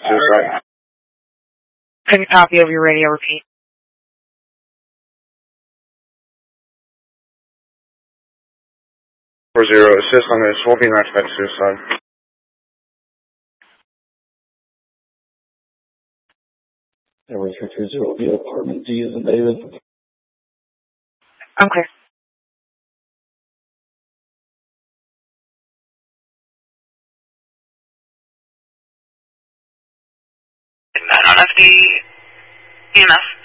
suicide. Can you copy over your radio repeat? 40, assist on this, will be an aspect suicide. Airway 330 will be apartment D as in David. Okay. I don't have the EMS.